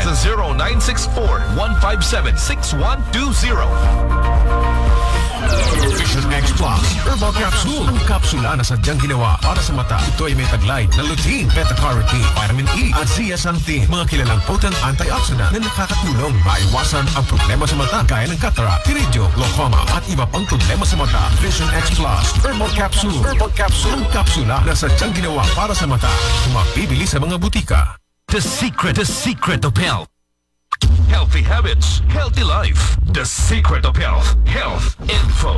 sa 0964-157-6120. Vision X Plus Herbal Capsule. Ang kapsula na sadyang ginawa para sa mata. Ito ay may taglay na lutein, beta-carotene, vitamin E at zeaxanthin. Mga kilalang potent antioxidant na nakakatulong maiwasan ang problema sa mata gaya ng cataract, iridio, glaucoma at iba pang problema sa mata. Vision X Plus Herbal Capsule. Herbal Capsule. Ang kapsula na sadyang ginawa para sa mata. Mabibili sa mga butika. The secret of health. Healthy habits, healthy life. The secret of health. Health info.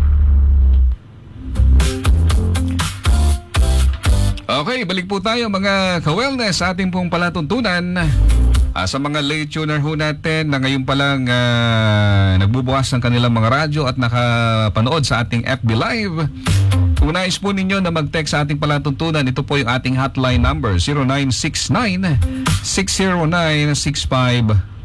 Okay, balik po tayo mga ka-wellness sa ating pong palatuntunan. Sa mga late tuner ho natin na ngayon pa lang nagbubukas ng kanilang mga radyo at nakapanood sa ating FB Live. Kung nais po ninyo na mag-text sa ating palatuntunan, ito po yung ating hotline number 0969-609-6545.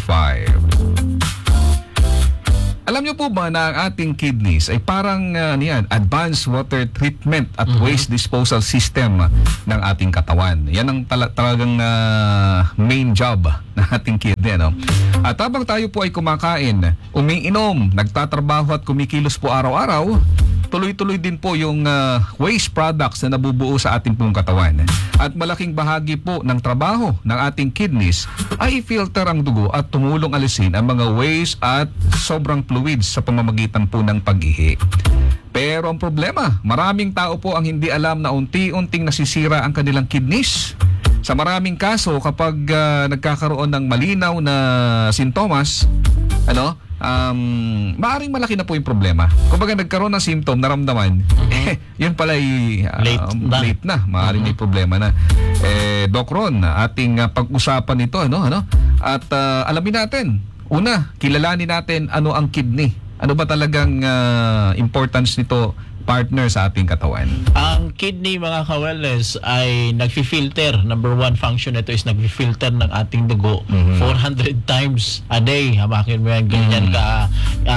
Alam niyo po ba na ang ating kidneys ay parang advanced water treatment at waste disposal system ng ating katawan. Yan ang talagang main job ng ating kidney. No? At habang tayo po ay kumakain, umiinom, nagtatrabaho at kumikilos po araw-araw, tuloy-tuloy din po yung waste products na nabubuo sa ating pong katawan. At malaking bahagi po ng trabaho ng ating kidneys ay filter ang dugo at tumulong alisin ang mga waste at sobrang fluids sa pamamagitan po ng pag-ihi. Pero ang problema, maraming tao po ang hindi alam na unti-unting nasisira ang kanilang kidneys. Sa maraming kaso, kapag nagkakaroon ng malinaw na sintomas, maaring malaki na po yung problema. Kung nagkaroon ng symptom, naramdaman, yun pala ay late na. Maaring may problema na. Doc Ron, ating pag-usapan ito, at alamin natin, una, kilalanin natin ano ang kidney. Ano ba talagang importance nito, partner, sa ating katawan? Ang kidney, mga ka-wellness, ay nagfi-filter. Number one function ito is nagfi-filter ng ating dugo 400 times a day. Hamakin mo yan, ganyan ka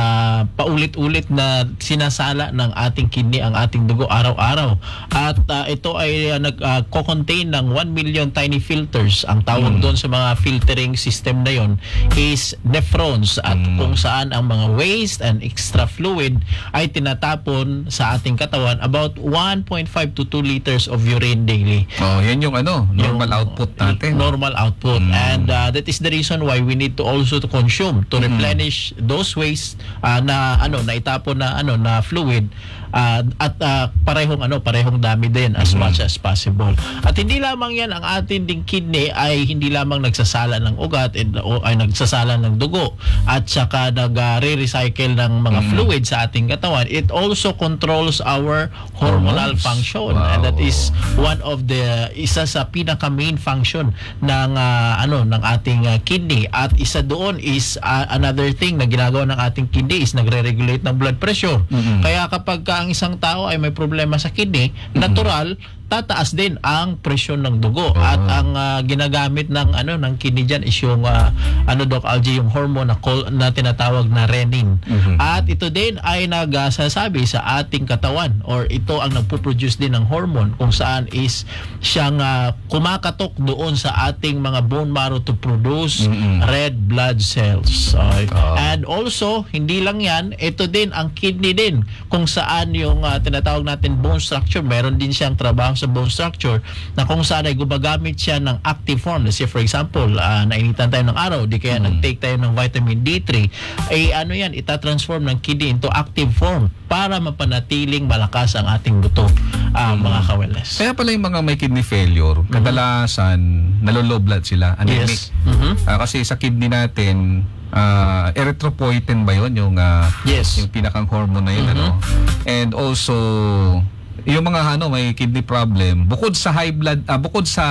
paulit-ulit na sinasala ng ating kidney ang ating dugo araw-araw. At ito ay nag-contain ng 1 million tiny filters. Ang tawag doon sa mga filtering system na yon is nephrons, at kung saan ang mga waste and extra fluid ay tinatapon sa ating katawan, about 1.5 to 2 liters of urine daily. Yan yung normal output natin. Normal output. And that is the reason why we need to also to consume to replenish those waste na itapon na fluid, at parehong dami din as much as possible. At hindi lamang yan, ang ating ding kidney ay hindi lamang nagsasala ng ugat ay nagsasala ng dugo at saka nag-re-recycle ng mga fluid sa ating katawan. It also controls our hormonal function. Wow. And that is one of the isa sa pinaka main function ng ating kidney. At isa doon is another thing na ginagawa ng ating kidney is nagre-regulate ng blood pressure. Kaya kapag ang isang tao ay may problema sa kidney, natural tataas din ang presyon ng dugo. At ang ginagamit ng kidney diyan is yung Doc Algie, yung hormone na tinatawag na renin. At ito din ay nagsasabi sa ating katawan, or ito ang nagpo-produce din ng hormone kung saan is siyang kumakatok doon sa ating mga bone marrow to produce red blood cells. And also, hindi lang yan, ito din ang kidney din kung saan yung tinatawag natin bone structure, meron din siyang trabaho sa bone structure na kung saan ay gumagamit siya ng active form. Let's say for example, nainitan tayo ng araw, di kaya nag-take tayo ng vitamin D3, ay yan, itatransform ng kidney into active form para mapanatiling malakas ang ating buto, mga ka-wellness. Kaya pala yung mga may kidney failure, kadalasan nalo-low blood sila, anemic. Yes. Kasi sa kidney natin, erythropoietin ba yun? Yung pinakang hormone na yun, And also, yung mga may kidney problem, bukod sa high blood, bukod sa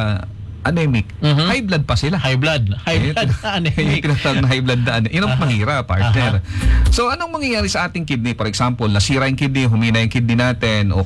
anemic, high blood pa sila. High blood anemic. Yung tinatawag na high blood na anemic. Yun ang mahirap, partner. So, anong mangyayari sa ating kidney? For example, nasira yung kidney, humina yung kidney natin, o kaya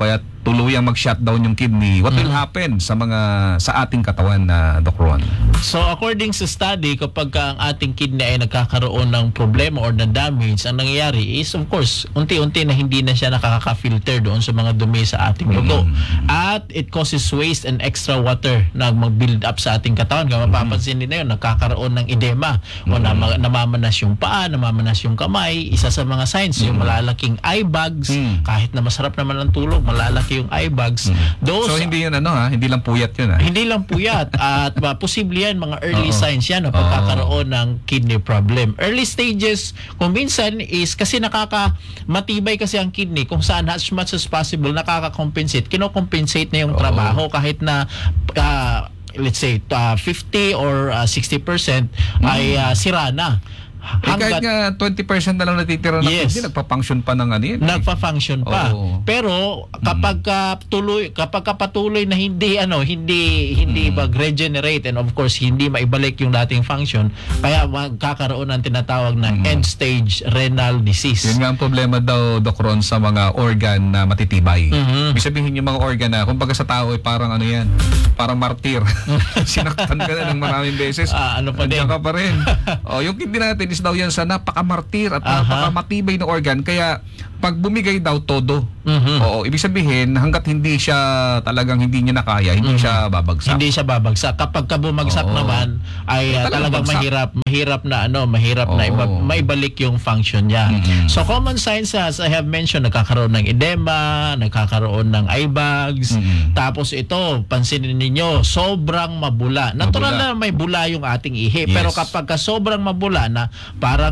tuluyang mag-shutdown yung kidney, what will happen sa ating katawan na Doc Ron? So according sa study, kapag ang ating kidney ay nagkakaroon ng problema or na damage, ang nangyayari is of course, unti-unti na hindi na siya nakaka-filter doon sa mga dumi sa ating dugo. At it causes waste and extra water na mag-build up sa ating katawan. Kaya mapapansin din na yun, nagkakaroon ng edema o namamanas yung paa, namamanas yung kamay. Isa sa mga signs, yung malalaking eye bags, kahit na masarap naman ang tulog, malalaki yung eye bags. Those, So hindi yun hindi lang puyat yun hindi lang puyat at posible yan, mga early signs yan ng pagkakaroon ng kidney problem. Early stages, kung minsan is kasi matibay kasi ang kidney kung saan as much as possible nakaka-compensate, kino-compensate na yung trabaho kahit na let's say 50 or 60% ay sira na. Kahit nga 20% na lang natitira ng kidney, nagpa-function pa ng yun. Nagpa-function pa. Pero kapag patuloy na hindi mag-regenerate and of course hindi maibalik yung dating function, kaya magkakaroon ng tinatawag na end-stage renal disease. Yun nga ang problema daw, Doc Ron, sa mga organ na matitibay. Ibig sabihin yung mga organ na, kumbaga sa tao ay parang parang martir. Sinaktan ka na ng maraming beses. Ano pa din? Ka pa rin. Yung kidney natin daw yan sa napakamartir at napakamatibay na organ, kaya pag bumigay daw todo. Ibig sabihin hangga't hindi siya talagang hindi niya nakaya, hindi siya babagsak. Hindi siya babagsak. Kapag bumagsak naman ay talagang mahirap na maibalik yung function niya. So common signs as I have mentioned, nagkakaroon ng edema, nagkakaroon ng eye bags. Tapos ito, pansinin ninyo, sobrang mabula. Natural na may bula yung ating ihi, pero kapag sobrang mabula na, parang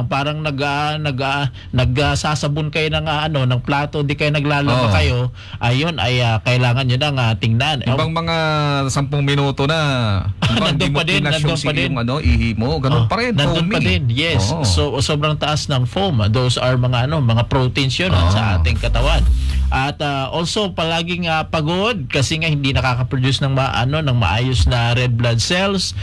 nagsasabon kayo ng plato, di kayo naglalaba kayo, ayun ay kailangan nyo nang tingnan. Ibang mga 10 minuto na nandun pa din yung ihi mo, ganun pa rin. Nandun pa din, yes. So sobrang taas ng foam. Those are mga proteins yun sa ating katawan. At also palaging pagod kasi nga hindi nakaka-produce ng maayos na red blood cells.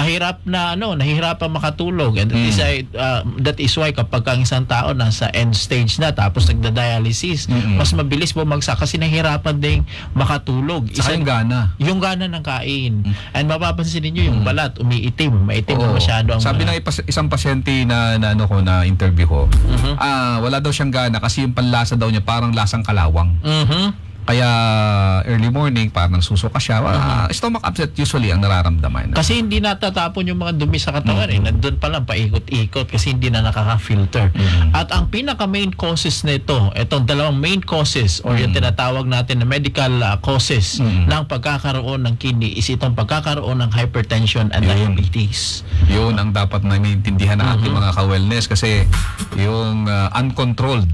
Nahihirapan makatulog, and that is why kapag ang isang tao nasa end stage na tapos nagda-dialysis, mas mabilis bumagsak kasi nahihirapan ding makatulog. Saka yung gana ng kain. And mapapansin niyo yung balat maitim na masyado ang sabi ng isang pasyente na interview ko, wala daw siyang gana kasi yung panlasa daw niya parang lasang kalawang. Kaya early morning parang susuka siya. Stomach upset usually ang nararamdaman. Kasi hindi natatapon yung mga dumi sa katawan nandun pa lang paikot-ikot kasi hindi na nakaka-filter. At ang pinaka main causes nito, itong dalawang main causes or yung tinatawag natin na medical causes ng pagkakaroon ng kidney is itong pagkakaroon ng hypertension and diabetes. Yun ang dapat na maintindihan ng ating mga ka-wellness kasi yung uncontrolled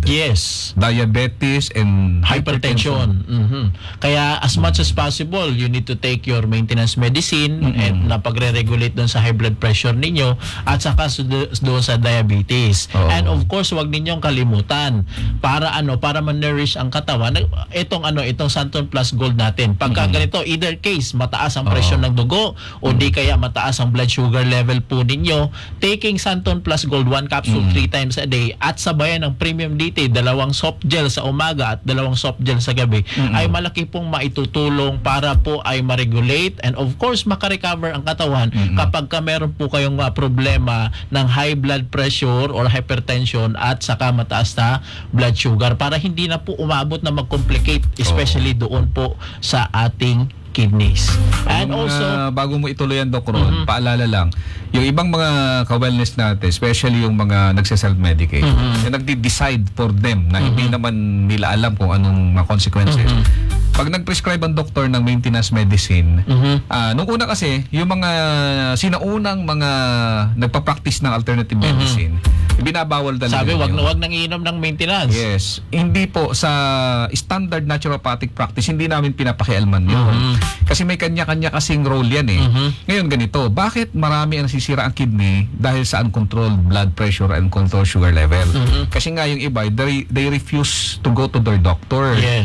diabetes and hypertension. Kaya as much as possible, you need to take your maintenance medicine and na pagre-regulate doon sa high blood pressure ninyo at saka doon sa diabetes. And of course, wag ninyong kalimutan para ma-nourish ang katawan. Itong Santon Plus Gold natin. Pagka ganito, either case, mataas ang presyon ng dugo o di kaya mataas ang blood sugar level po ninyo, taking Santon Plus Gold 1 capsule 3 times a day at sabayan ng Premium DT, 2 soft gel sa umaga at 2 soft gel sa gabi, ay malaki pong maitutulong para po ay ma-regulate and of course makarecover ang katawan kapag meron po kayong problema ng high blood pressure or hypertension at saka mataas na blood sugar para hindi na po umabot na mag-complicate especially doon po sa ating kidneys. And also, bago mo ituloy yan, Doc Ron, paalala lang, yung ibang mga ka-wellness natin, especially yung mga nagse-self-medicate, yung nagde-decide for them na hindi naman nila alam kung anong mga consequences. Pag nag-prescribe ang doktor ng maintenance medicine, nung una kasi, yung mga sinaunang mga nagpa-practice ng alternative medicine, binabawal talaga. Sabi, wag nang iinom ng maintenance. Yes. Hindi po sa standard naturopathic practice, hindi namin pinapakialaman yun. Kasi may kanya-kanya kasing role yan Ngayon ganito, bakit marami ang nasisira ang kidney dahil sa uncontrolled blood pressure and uncontrolled sugar level? Kasi nga yung iba, they refuse to go to their doctor. Yes.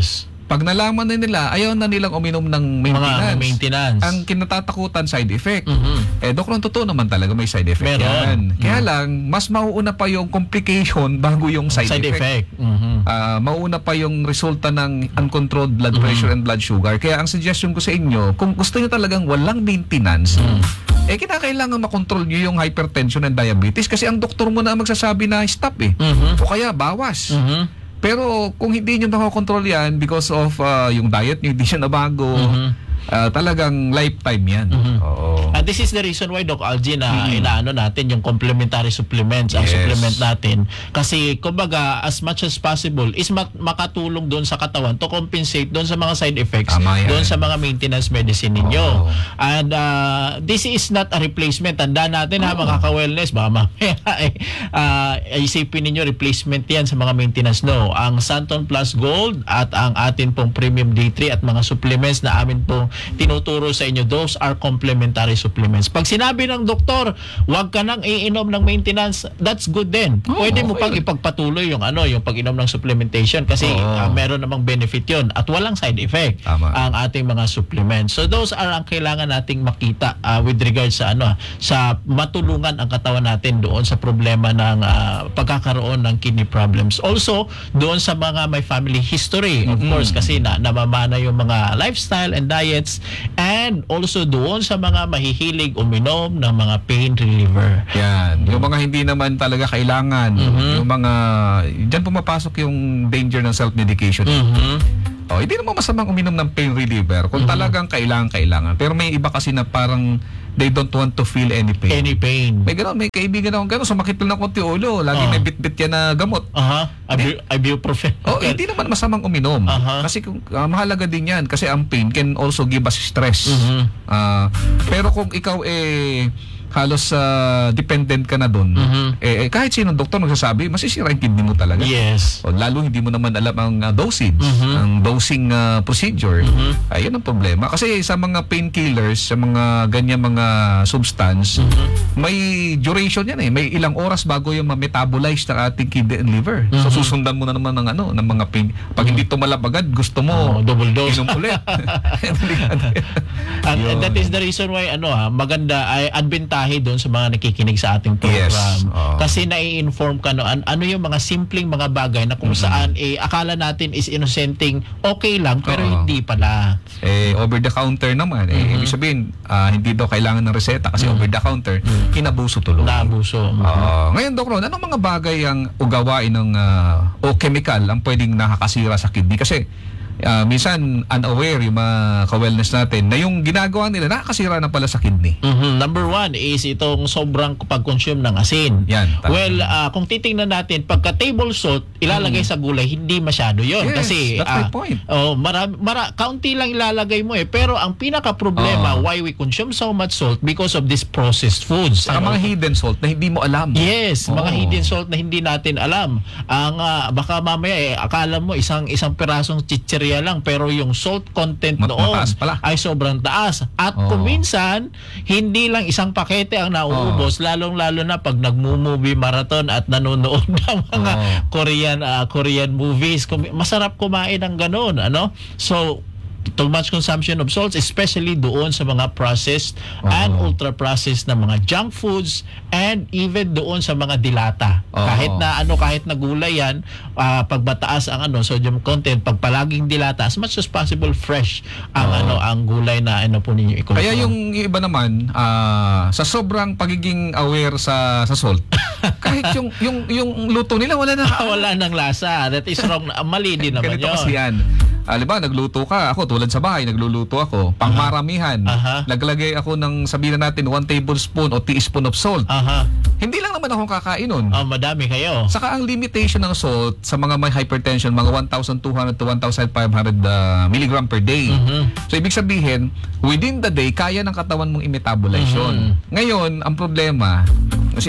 Pag nalaman na nila, ayaw na nilang uminom ng maintenance. Mga maintenance. Ang kinatatakutan, side effect. Mhm. Dok, totoo naman talaga may side effect Meron. yan. Kaya lang, mas mauuna pa yung complication bago yung side effect. Mauuna pa yung resulta ng uncontrolled blood pressure and blood sugar. Kaya ang suggestion ko sa inyo, kung gusto nyo talagang walang maintenance, kinakailangan makontrol nyo yung hypertension and diabetes kasi ang doktor mo na magsasabi na stop o kaya bawas. Pero kung hindi nyo makakontrol yan because of yung diet nyo, hindi siya nabago, talagang lifetime yan. Oo. This is the reason why, Doc Algie, na inaano natin yung complementary supplements, ang supplement natin. Kasi, kumbaga, as much as possible, is makatulong doon sa katawan to compensate doon sa mga side effects, doon sa mga maintenance medicine ninyo. And this is not a replacement. Tanda natin mga ka-wellness, mamaya isipin ninyo, replacement yan sa mga maintenance. No, ang Santon Plus Gold at ang atin pong Premium D3 at mga supplements na amin pong tinuturo sa inyo, those are complementary supplements. Pag sinabi ng doktor, huwag ka nang iinom ng maintenance, that's good din. Pwede mo pang ipagpatuloy yung yung pag-inom ng supplementation kasi meron namang benefit yun at walang side effect ang ating mga supplements. So those are ang kailangan nating makita with regards sa sa matulungan ang katawan natin doon sa problema ng pagkakaroon ng kidney problems. Also, doon sa mga may family history, of course, kasi namamana yung mga lifestyle and diets, and also doon sa mga mahihilig uminom ng mga pain reliever. Yan. Yung mga hindi naman talaga kailangan, yung mga, dyan pumapasok yung danger ng self-medication. Hindi naman masamang uminom ng pain reliever kung talagang kailangan. Pero may iba kasi na parang they don't want to feel any pain. Any pain. May kaibigan akong gano'n, sumakit lang ng konti ulo. Lagi may bit-bit yan na gamot. Ibuprofen. Hindi naman masamang uminom. Kasi mahalaga din yan. Kasi ang pain can also give us stress. Pero kung ikaw halos dependent ka na doon, kahit sinong doktor nagsasabi, masisira yung kidney mo talaga. Yes. Lalo hindi mo naman alam ang dosage, ang dosing procedure. Ayun ang problema. Kasi sa mga painkillers, sa mga ganyan mga substance, may duration yan May ilang oras bago yung ma-metabolize ng ating kidney and liver. So susundan mo na naman ng mga pain. Pag hindi tumalab agad, gusto mo double dose. inom ulit. And that is the reason why maganda ay advantage doon sa mga nakikinig sa ating program. Yes. Kasi nai-inform ka ano yung mga simpleng mga bagay na kung saan akala natin is innocenting okay lang pero hindi pala. Over the counter naman. Ibig sabihin, hindi daw kailangan ng reseta kasi over the counter, inabuso tuloy. Naabuso. Ngayon, Doc Ron, anong mga bagay ang ugawain ng o chemical ang pwedeng nakakasira sa kidney? Kasi minsan unaware yung mga ka-wellness natin na yung ginagawa nila nakakasira na pala sa kidney. Number one is itong sobrang pag-consume ng asin. Yan, well, kung titingnan natin, pagka table salt ilalagay sa gulay, hindi masyado yon. Yes, kasi that's my point. kaunti lang ilalagay mo pero ang pinaka-problema why we consume so much salt because of these processed foods. Saka mga hidden salt na hindi mo alam. Yes, mga hidden salt na hindi natin alam. Ang baka mamaya akala mo isang pirasong chichirya lang pero yung salt content noon ay sobrang taas. At kuminsan hindi lang isang pakete ang nauubos, lalong-lalo na pag nagmo-movie marathon at nanonood ng mga Korean movies. Masarap kumain ng ganun, So too much consumption of salts, especially doon sa mga processed and ultra-processed na mga junk foods and even doon sa mga dilata. Kahit na gulay yan, pag mataas ang sodium content, pag palaging dilata, as much as possible fresh ang gulay na po ninyo i-consume. Kaya yung iba naman, sa sobrang pagiging aware sa salt, kahit yung luto nila wala na wala nang lasa. That is wrong. Mali din naman ganito yun. kasi yan. Diba, nagluto ka. Ako, tulad sa bahay, nagluluto ako. Pangmaramihan. Naglagay ako ng, sabihin natin, 1 tablespoon o teaspoon of salt. Hindi lang naman ako kakain nun. Madami kayo. Saka ang limitation ng salt sa mga may hypertension, mga 1,200 to 1,500 milligram per day. So, ibig sabihin, within the day, kaya ng katawan mong i-metabolize yun. Ngayon, ang problema, kasi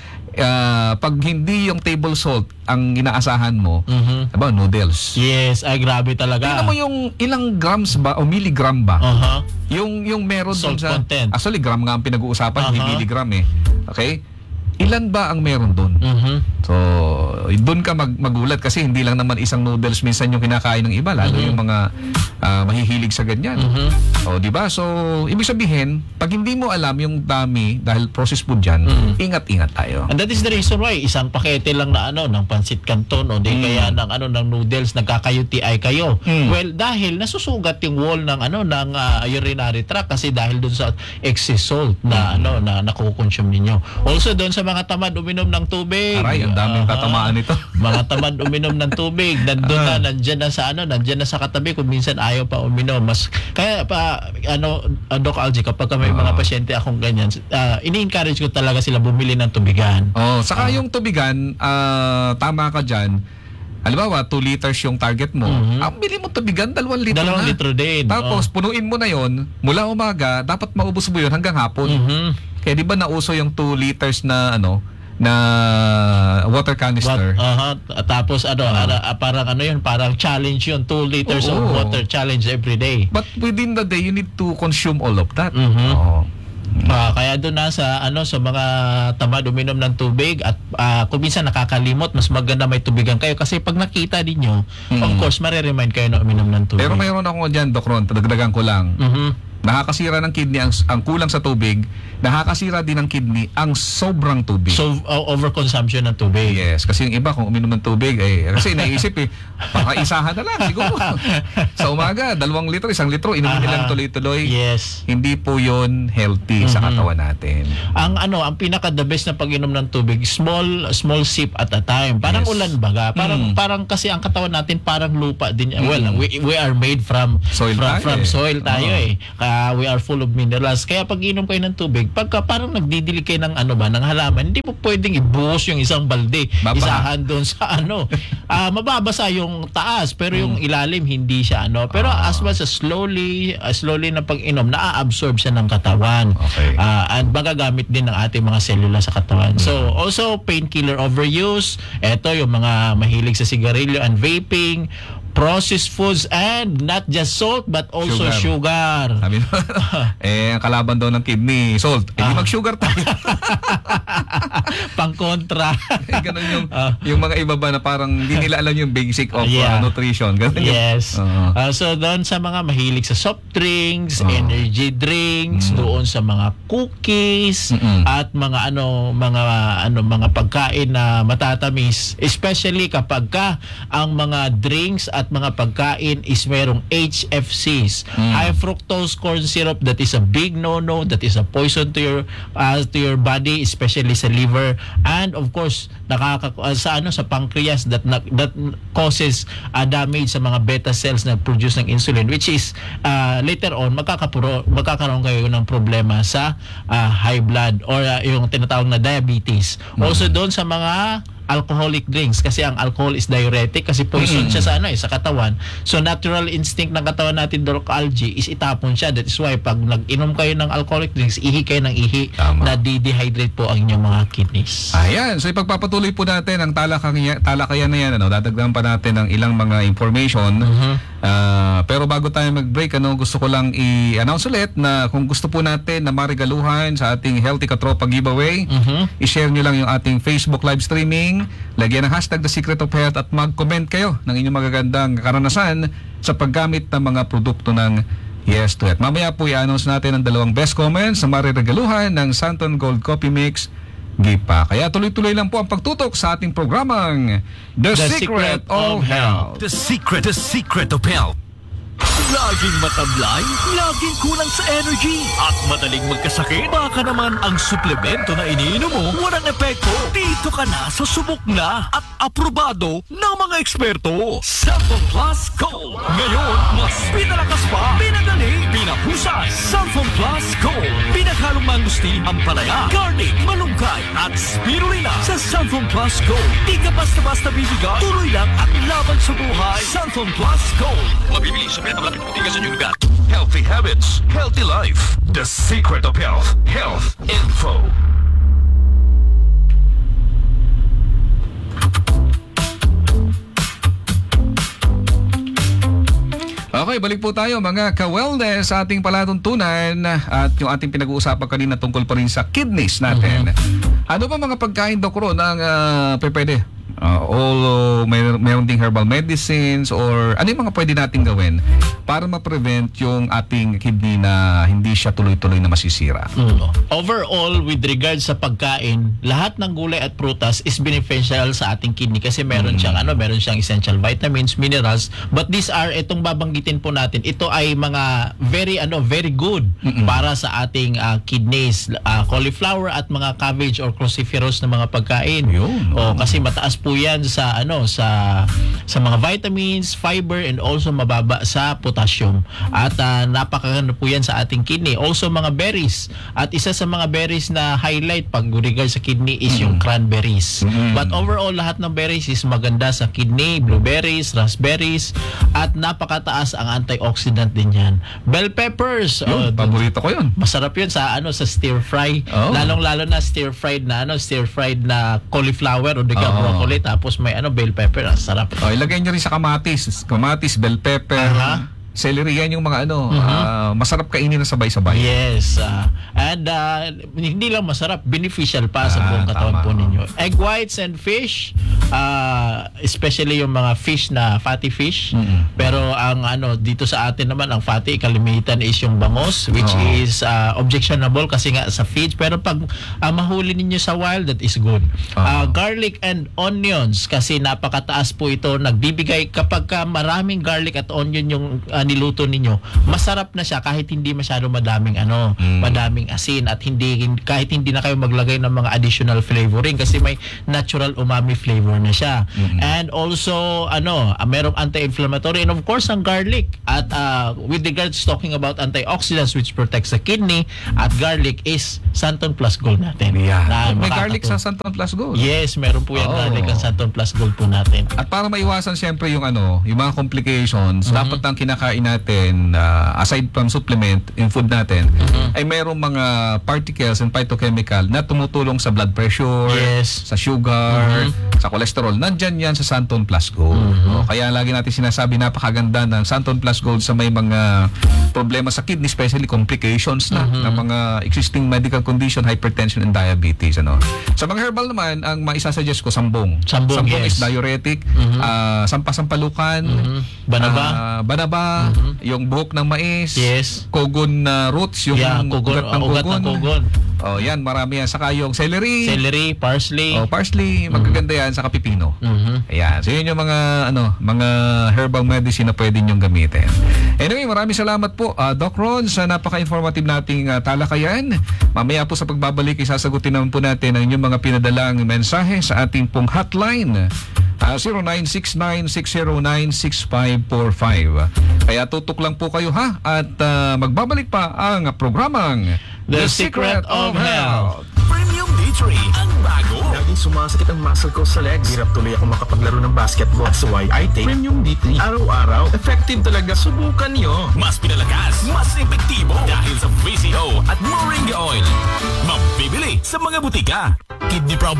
pag hindi yung table salt ang inaasahan mo, diba, noodles. Yes, ay grabe talaga. Tingnan mo yung ilang grams ba o milligram ba? Yung meron salt dun sa content. Actually, gram nga ang pinag-uusapan, hindi milligram Okay? Ilan ba ang meron doon? So, doon ka magulat kasi hindi lang naman isang noodles minsan yung kinakain ng iba, lalo yung mga mahihilig sa ganyan. O, di ba? So, ibig sabihin, pag hindi mo alam yung dami dahil processed food yan, ingat-ingat tayo. And that is the reason why isang pakete lang na ng pancit canton o di kaya ng noodles nagkaka-UTI kayo. Well, dahil nasusugat yung wall ng ng urinary tract kasi dahil doon sa excess salt na na nakukonsume ninyo. Also doon sa mga tamad uminom ng tubig. Aray, ang daming tatamaan nito. Mga tamad uminom ng tubig, nandiyan na sa katabi kung minsan ayaw pa uminom. Mas kaya pa Doc Algie, kapag may mga pasyente akong ganyan, ini-encourage ko talaga sila bumili ng tubigan. Saka yung tubigan, tama ka dyan. Halimbawa, 2 liters yung target mo. Ang bili mo tubigan, 2 litro 2 na. litro din. Tapos, punuin mo na yon mula umaga, dapat maubos mo yun hanggang hapon. Kaya di ba nauso yung 2 liters na na water canister? Tapos parang challenge yun, 2 liters of water challenge every day. But within the day, you need to consume all of that. Kaya doon na sa mga tamad uminom ng tubig at kung minsan nakakalimot, mas maganda may tubigan kayo kasi pag nakita ninyo, of course, mareremind kayo na uminom ng tubig. Pero mayroon ako dyan, Doc Ron, dagdagan ko lang. Nakakasira ng kidney ang kulang sa tubig, nakakasira din ng kidney ang sobrang tubig. So, overconsumption ng tubig. Yes, kasi yung iba kung uminom ng tubig, kasi naisip pakaisahan na lang siguro. Sa umaga, 2 litro, 1 litro, inumin nilang tuloy-tuloy. Yes. Hindi po yun healthy sa katawan natin. Ang pinaka the best na pag-inom ng tubig, small sip at a time. Parang ulan baga. Parang kasi ang katawan natin parang lupa din. Well, we are made from soil tayo we are full of minerals. Kaya pag inom kayo ng tubig, pagka parang nagdidilig kayo ng ng halaman, hindi po pwedeng ibuhos yung isang balde. Isahan doon sa mababasa yung taas, pero yung ilalim hindi siya Pero as much as slowly na pag-inom, naa-absorb siya ng katawan. Okay. At magagamit din ng ating mga selula sa katawan. So, also painkiller overuse. Ito yung mga mahilig sa sigarilyo and vaping, processed foods, and not just salt but also sugar. Sabi ang kalaban daw ng kidney, salt. Hindi mag-sugar tayo. Pang-kontra. Ganun yung mga iba ba na parang hindi nila alam yung basic of nutrition. Ganun yes. So doon sa mga mahilig sa soft drinks, energy drinks, doon sa mga cookies, at mga mga pagkain na matatamis, especially kapag ang mga drinks at mga pagkain is merong HFCs, high fructose corn syrup. That is a big no-no. That is a poison to your body, especially sa liver, and of course sa pancreas that causes damage sa mga beta cells na produce ng insulin, which is later on magkakaroon kayo ng problema sa high blood or yung tinatawag na diabetes. Also doon sa mga alcoholic drinks, kasi ang alcohol is diuretic kasi poison siya sa katawan. So natural instinct ng katawan natin, Doc Algie, is itapon siya. That is why pag nag-inom kayo ng alcoholic drinks, ihi kayo ng ihi, na dehydrate po ang inyong mga kidneys. Ayan, so ipagpapatuloy po natin ang talakayan na yan. Dadagdagan pa natin ng ilang mga information. Pero bago tayo mag-break, gusto ko lang i-announce ulit na kung gusto po natin na marigaluhan sa ating Healthy Katropa giveaway, i-share nyo lang yung ating Facebook live streaming, lagyan ng hashtag The Secret of Health at mag-comment kayo ng inyong magagandang karanasan sa paggamit ng mga produkto ng Yes to Health. Mamaya po i-announce natin ang 2 best comments na mariregaluhan ng Santon Gold Coffee Mix Gipa. Kaya tuloy-tuloy lang po ang pagtutok sa ating programang The Secret of Health. The Secret of Health. Laging matablay, laging kulang sa energy, at madaling magkasakit. Baka naman ang suplemento na iniinom mo walang epekto. Dito ka na sa subok na at aprobado ng mga eksperto. Santon Plus Gold. Ngayon, mas pinalakas pa, pinagaling, pinahusay. Santon Plus Gold. Pinaghalong mangustin, ampalaya, garlic, malunggay, at spirulina. Sa Santon Plus Gold, di ka basta-basta bibigay, tuloy lang at laban sa buhay. Santon Plus Gold. Mabibili sa pinatablapit puti ka sa inyong lugar. Healthy habits, healthy life. The Secret of Health. Health Info. Okay, balik po tayo mga ka-wellness sa ating palatuntunan at yung ating pinag-uusapan kanina tungkol pa rin sa kidneys natin. Ano ba mga pagkain, Doc Ron, ang pwede Mayroon ding herbal medicines or ano yung mga pwede nating gawin para ma-prevent yung ating kidney na hindi siya tuloy-tuloy na masisira. Overall, with regards sa pagkain, lahat ng gulay at prutas is beneficial sa ating kidney kasi meron siyang meron siyang essential vitamins, minerals, but these are itong babanggitin po natin. Ito ay mga very good para sa ating kidneys. Cauliflower at mga cabbage or cruciferous na mga pagkain. Yun. Kasi mataas po 'yan sa sa mga vitamins, fiber, and also mababa sa potassium. At napakaganda po 'yan sa ating kidney. Also mga berries. At isa sa mga berries na highlight pag regard sa kidney is yung cranberries. But overall, lahat ng berries is maganda sa kidney, blueberries, raspberries, at napakataas ang antioxidant din yan. Bell peppers. Paborito ko yun. Masarap yun sa sa stir fry. Lalong-lalo na stir fried na cauliflower o broccoli tapos may bell pepper. Ang sarap. Ilagay nyo rin sa kamatis, bell pepper, celery, yan yung mga masarap kainin na sabay-sabay. Yes. And hindi lang masarap, beneficial pa sa buong katawan po ninyo. Egg whites and fish, especially yung mga fish na fatty fish. Pero ang dito sa atin naman, ang fatty kalimitan is yung bangos, which is objectionable kasi nga sa feeds. Pero pag mahuli ninyo sa wild, that is good. Garlic and onions, kasi napakataas po ito. Nagbibigay kapag maraming garlic at onion yung niluto ninyo, masarap na siya kahit hindi masyado madaming madaming asin at kahit hindi na kayo maglagay ng mga additional flavoring kasi may natural umami flavor na siya. And also merong anti-inflammatory and of course ang garlic. At with regards talking about antioxidants which protects the kidney, at garlic is Santon Plus Gold natin. May garlic sa Santon Plus Gold. Yes, meron po yung garlic ang Santon Plus Gold po natin. At para maiwasan siyempre yung yung mga complications, dapat ang kinakain natin aside from supplement in food natin ay mayroong mga particles and phytochemical na tumutulong sa blood pressure, sa sugar, sa cholesterol. Nandyan yan sa Santon Plus Gold. Kaya lagi natin sinasabi napakaganda ng Santon Plus Gold sa may mga problema sa kidney, especially complications ng mga existing medical condition, hypertension and diabetes. Sa mga herbal naman, ang maisasuggest ko sambong. Sambong is diuretic, sampasampalukan, banaba, yung buhok ng mais, kogon na roots, yung ugat ng kogon. Yan, marami yan. Saka yung celery, parsley. Parsley, magaganda yan, saka pipino. Ayan. So yun yung mga mga herbal medicine na pwede nyong gamitin. Anyway, maraming salamat po Doc Ron sa napaka-informative nating talakayan. Mamaya po sa pagbabalik, isasagutin naman po natin ang inyong mga pinadalang mensahe sa ating pong hotline 0969-609-6545. Kaya tutok lang po kayo at magbabalik pa ang programang The Secret of Health. Premium D3 ang bago. Laging sumasakit ang muscle ko sa legs. Hirap tuloy ako makapaglaro ng basketball. That's why I take Premium D3 araw-araw. Effective talaga. Subukan nyo. Mas pinalakas, mas epektibo dahil sa VCO at Moringa Oil. Mabibili sa mga butika. Kidney problem